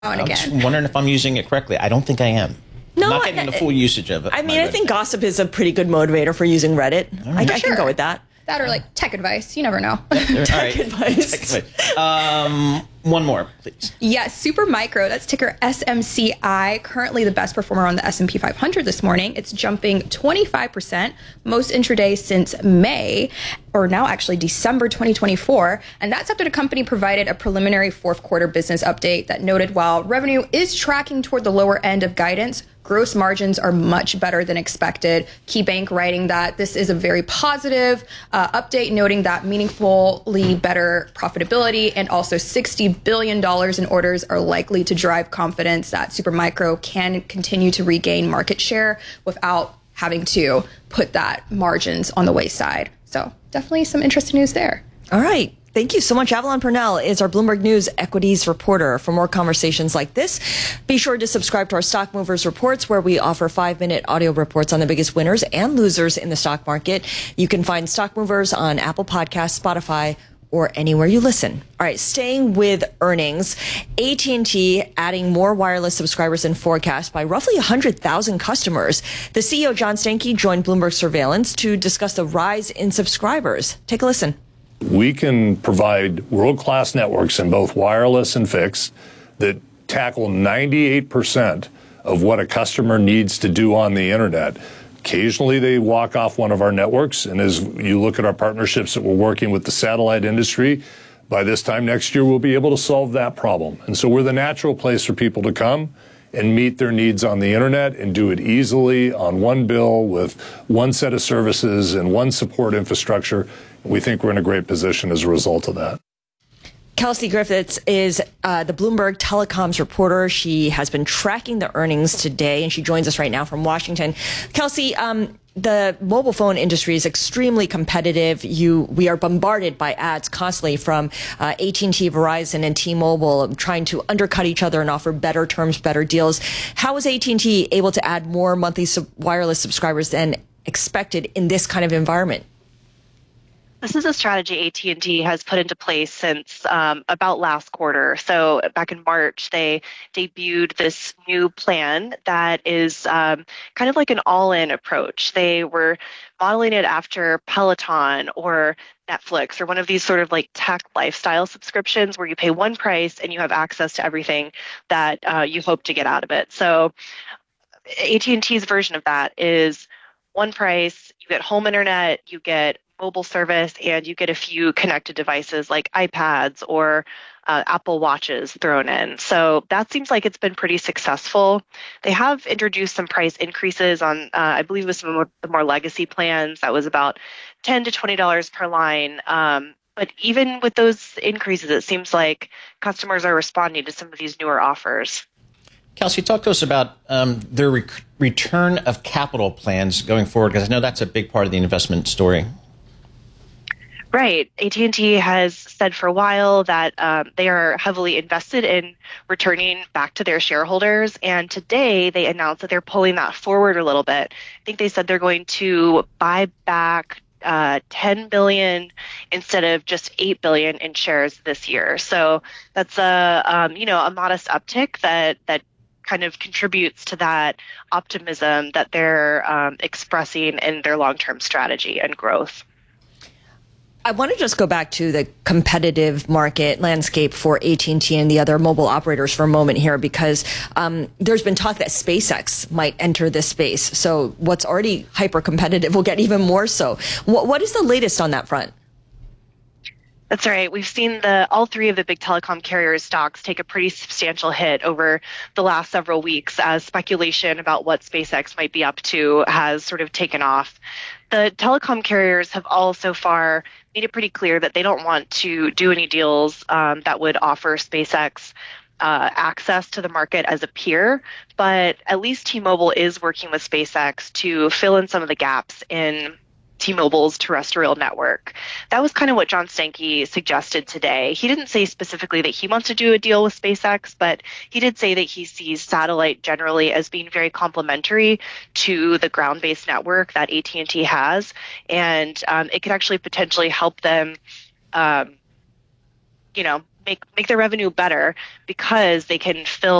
and I'm again. just wondering if I'm using it correctly. I don't think I am. No, not getting the full usage of it. I mean, I think gossip is a pretty good motivator for using Reddit. I can go with that. That or like tech advice. You never know. Tech advice. One more, please. Yes, Supermicro, that's ticker SMCI, currently the best performer on the S&P 500 this morning. It's jumping 25%, most intraday since May, or now actually December 2024. And that's after the company provided a preliminary fourth quarter business update that noted while revenue is tracking toward the lower end of guidance, gross margins are much better than expected. KeyBank writing that this is a very positive update, noting that meaningfully better profitability and also $60 billion in orders are likely to drive confidence that Supermicro can continue to regain market share without having to put that margins on the wayside. So definitely some interesting news there. All right. Thank you so much. Avalon Purnell is our Bloomberg News equities reporter. For more conversations like this, be sure to subscribe to our Stock Movers Reports, where we offer 5-minute audio reports on the biggest winners and losers in the stock market. You can find Stock Movers on Apple Podcasts, Spotify, or anywhere you listen. All right, staying with earnings, AT&T adding more wireless subscribers than forecast by roughly 100,000 customers. The CEO, John Stankey, joined Bloomberg Surveillance to discuss the rise in subscribers. Take a listen. We can provide world-class networks in both wireless and fixed that tackle 98% of what a customer needs to do on the internet. Occasionally, they walk off one of our networks, and as you look at our partnerships that we're working with the satellite industry, by this time next year, we'll be able to solve that problem. And so we're the natural place for people to come and meet their needs on the internet and do it easily on one bill with one set of services and one support infrastructure. We think we're in a great position as a result of that. Kelsey Griffiths is the Bloomberg Telecoms reporter. She has been tracking the earnings today, and she joins us right now from Washington. Kelsey, the mobile phone industry is extremely competitive. We are bombarded by ads constantly from AT&T, Verizon, and T-Mobile trying to undercut each other and offer better terms, better deals. How is AT&T able to add more monthly wireless subscribers than expected in this kind of environment? This is a strategy AT&T has put into place since about last quarter. So back in March, they debuted this new plan that is kind of like an all-in approach. They were modeling it after Peloton or Netflix or one of these sort of like tech lifestyle subscriptions where you pay one price and you have access to everything that you hope to get out of it. So AT&T's version of that is one price, you get home internet, you get mobile service, and you get a few connected devices like iPads or Apple Watches thrown in. So that seems like it's been pretty successful. They have introduced some price increases on, I believe, with some of the more legacy plans. That was about $10 to $20 per line. But even with those increases, it seems like customers are responding to some of these newer offers. Kelsey, talk to us about their return of capital plans going forward, because I know that's a big part of the investment story. Right. AT&T has said for a while that they are heavily invested in returning back to their shareholders. And today they announced that they're pulling that forward a little bit. I think they said they're going to buy back $10 billion instead of just $8 billion in shares this year. So that's a modest uptick that kind of contributes to that optimism that they're expressing in their long-term strategy and growth. I want to just go back to the competitive market landscape for AT&T and the other mobile operators for a moment here, because there's been talk that SpaceX might enter this space. So what's already hyper competitive will get even more so. What is the latest on that front? That's right. We've seen all three of the big telecom carriers stocks take a pretty substantial hit over the last several weeks as speculation about what SpaceX might be up to has sort of taken off. The telecom carriers have all so far made it pretty clear that they don't want to do any deals that would offer SpaceX access to the market as a peer, but at least T-Mobile is working with SpaceX to fill in some of the gaps in T-Mobile's terrestrial network. That was kind of what John Stankey suggested today. He didn't say specifically that he wants to do a deal with SpaceX, but he did say that he sees satellite generally as being very complementary to the ground-based network that AT&T has, and it could actually potentially help them make their revenue better because they can fill